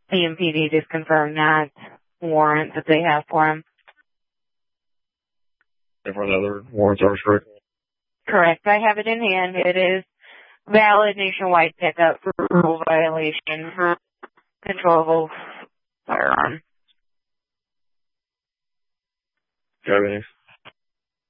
EMPD just confirmed that warrant that they have for him. Different other warrants are strict? Correct. I have it in hand. It is valid nationwide pickup for rule violation for controllable firearm. Do you have any